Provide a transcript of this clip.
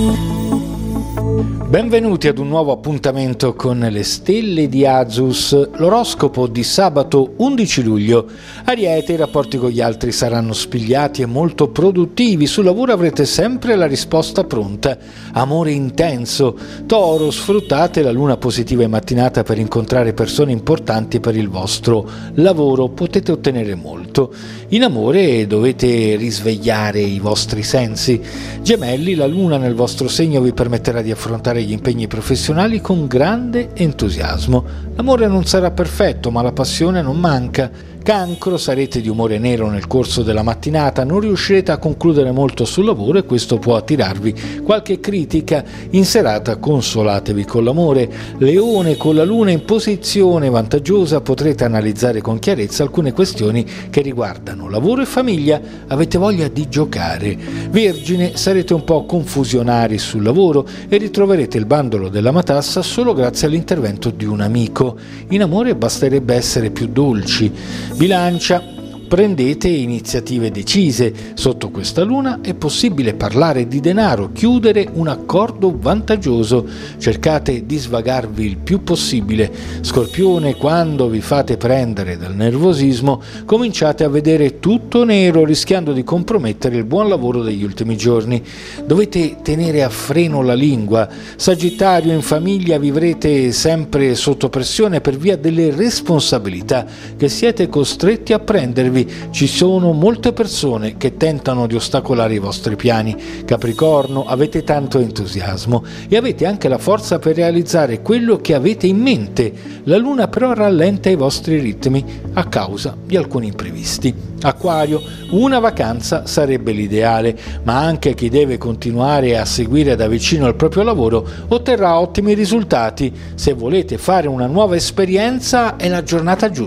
Benvenuti ad un nuovo appuntamento con le stelle di Azus, l'oroscopo di sabato 11 luglio. Ariete, i rapporti con gli altri saranno spigliati e molto produttivi, sul lavoro avrete sempre la risposta pronta. Amore intenso. Toro, sfruttate la luna positiva in mattinata per incontrare persone importanti per il vostro lavoro, potete ottenere molto. In amore dovete risvegliare i vostri sensi. Gemelli, la luna nel vostro segno vi permetterà di affrontare gli impegni professionali con grande entusiasmo. L'amore non sarà perfetto, ma la passione non manca. Cancro, sarete di umore nero nel corso della mattinata, non riuscirete a concludere molto sul lavoro e questo può attirarvi qualche critica. In serata consolatevi con l'amore. Leone, con la luna in posizione vantaggiosa potrete analizzare con chiarezza alcune questioni che riguardano lavoro e famiglia, avete voglia di giocare. Vergine, sarete un po' confusionari sul lavoro e ritroverete il bandolo della matassa solo grazie all'intervento di un amico. In amore basterebbe essere più dolci. Bilancia, prendete iniziative decise. Sotto questa luna è possibile parlare di denaro, chiudere un accordo vantaggioso. Cercate di svagarvi il più possibile. Scorpione, quando vi fate prendere dal nervosismo, cominciate a vedere tutto nero, rischiando di compromettere il buon lavoro degli ultimi giorni. Dovete tenere a freno la lingua. Sagittario, in famiglia vivrete sempre sotto pressione per via delle responsabilità che siete costretti a prendervi. Ci sono molte persone che tentano di ostacolare i vostri piani. Capricorno, avete tanto entusiasmo e avete anche la forza per realizzare quello che avete in mente. La luna però rallenta i vostri ritmi a causa di alcuni imprevisti. Acquario, una vacanza sarebbe l'ideale, ma anche chi deve continuare a seguire da vicino il proprio lavoro otterrà ottimi risultati. Se volete fare una nuova esperienza è la giornata giusta.